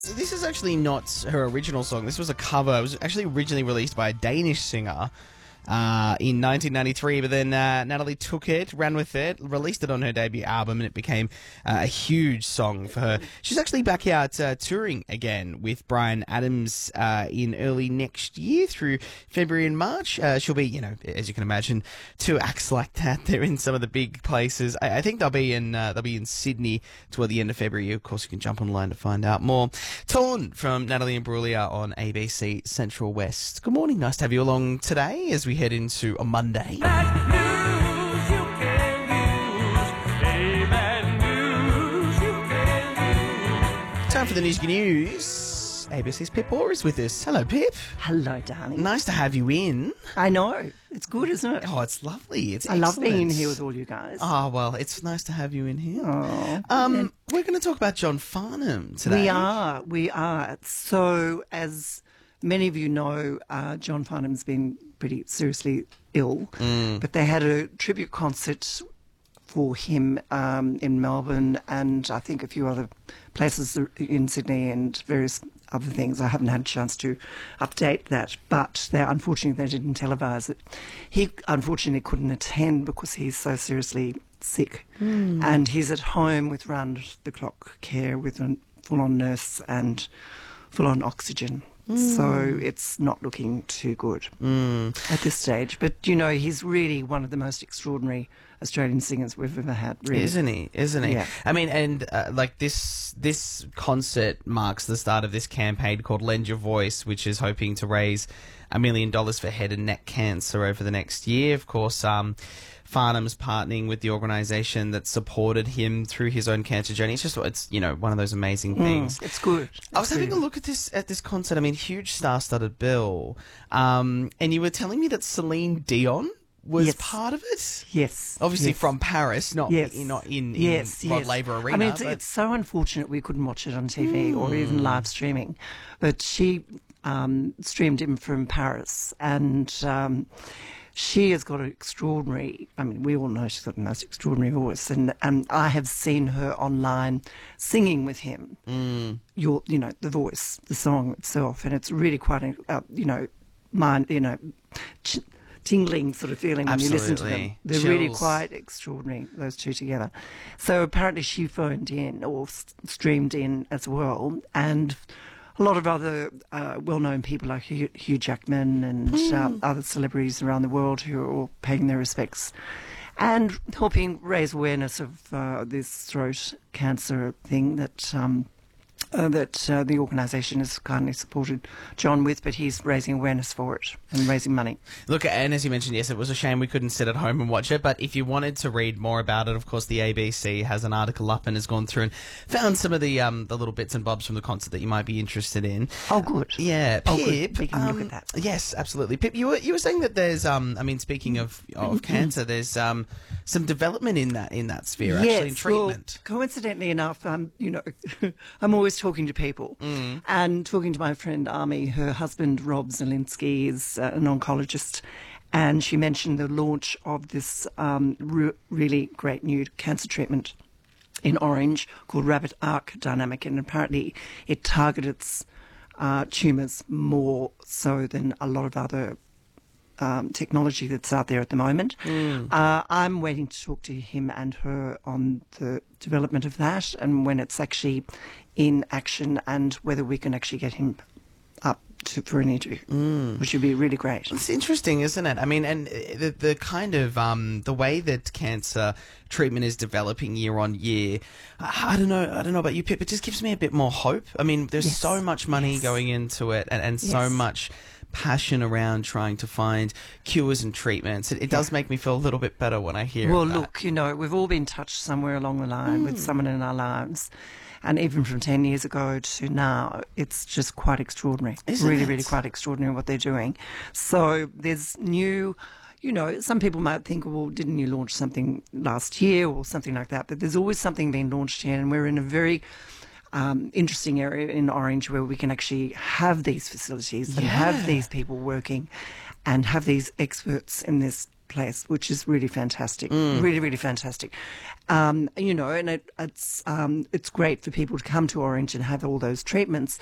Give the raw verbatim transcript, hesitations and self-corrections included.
This is actually not her original song. This was a cover. It was actually originally released by a Danish singer uh, in nineteen ninety-three, but then uh, Natalie took it, ran with it, released it on her debut album, and it became uh, a huge song for her. She's actually back out uh, touring again with Bryan Adams uh, in early next year through February and March. Uh, she'll be, you know, as you can imagine, two acts like that. They're in some of the big places. I, I think they'll be in uh, they'll be in Sydney toward the end of February. Of course, you can jump online to find out more. Torn from Natalie Imbruglia on A B C Central West. Good morning. Nice to have you along today as we head into a Monday. Bad news you can use. Hey, bad news you can use. Time for the Newsy News. A B C's Pip Orr is with us. Hello, Pip. Hello, darling. Nice to have you in. I know. It's good, isn't it? Oh, it's lovely. It's I love excellent. being here with all you guys. Oh, well, it's nice to have you in here. Oh, Um, we're going to talk about John Farnham today. we are. We are. So, as many of you know, uh, John Farnham's been pretty seriously ill, but they had a tribute concert for him um, in Melbourne and I think a few other places in Sydney and various other things. I haven't had a chance to update that, but they unfortunately they didn't televise it. He unfortunately couldn't attend because he's so seriously sick, and he's at home with round-the-clock care with a full-on nurse and full-on oxygen. So it's not looking too good at this stage. But, you know, he's really one of the most extraordinary Australian singers we've ever had, really. Isn't he? Isn't he? Yeah. I mean, and uh, like this this concert marks the start of this campaign called Lend Your Voice, which is hoping to raise a million dollars for head and neck cancer over the next year. Of course, um, Farnham's partnering with the organisation that supported him through his own cancer journey. It's just, it's, you know, one of those amazing things. It's good. I was having a look at this at this concert. I mean, huge star-studded bill. Um, and you were telling me that Celine Dion was Yes. part of it? Yes. Obviously yes. from Paris, not Yes. not in, in yes, Rod yes. Laver Arena. I mean, it's, but- it's so unfortunate we couldn't watch it on T V or even live streaming. But she um, streamed him from Paris, and um, she has got an extraordinary, I mean, we all know she's got the most extraordinary voice, and, and I have seen her online singing with him, mm. your, you know, the voice, the song itself, and it's really quite, a, uh, you know, mind, you know, ch- tingling sort of feeling when you listen to them. Absolutely. They're really Chills. quite extraordinary, those two together. So apparently she phoned in or s- streamed in as well, and a lot of other uh, well-known people like Hugh, Hugh Jackman and uh, other celebrities around the world who are all paying their respects and helping raise awareness of uh, this throat cancer thing that um, uh, that uh, the organisation has kindly supported John with, but he's raising awareness for it and raising money. Look, and as you mentioned, yes, it was a shame we couldn't sit at home and watch it, but if you wanted to read more about it, of course, the A B C has an article up and has gone through and found some of the um, the little bits and bobs from the concert that you might be interested in. Oh, good. Yeah, Oh, Pip. good. We can look um, at that. Yes, absolutely. Pip, you were you were saying that there's, um, I mean, speaking of of cancer, there's um, some development in that in that sphere, actually, in treatment. Well, coincidentally enough, um, you know, I'm always talking to people, Mm. and talking to my friend Army. Her husband Rob Zielinski is uh, an oncologist, and she mentioned the launch of this um, re- really great new cancer treatment in Orange called Rapid Arc Dynamic, and apparently it targets uh, tumours more so than a lot of other Um, technology that's out there at the moment. Uh, I'm waiting to talk to him and her on the development of that and when it's actually in action and whether we can actually get him up to, for an interview, which would be really great. It's interesting, isn't it? I mean, and the the kind of um, the way that cancer treatment is developing year on year, I, I don't know. I don't know about you, Pip. It just gives me a bit more hope. I mean, there's Yes. so much money Yes. going into it, and, and so Yes. much passion around trying to find cures and treatments. It, it does make me feel a little bit better when I hear. Well, that. look, you know, we've all been touched somewhere along the line with someone in our lives. And even from ten years ago to now, it's just quite extraordinary. Isn't really, it? really quite extraordinary what they're doing. So there's new, you know, some people might think, well, didn't you launch something last year or something like that? But there's always something being launched here, and we're in a very um, interesting area in Orange where we can actually have these facilities and Yeah. have these people working and have these experts in this place, which is really fantastic. Really, really fantastic. Um, you know, and it, it's um, it's great for people to come to Orange and have all those treatments.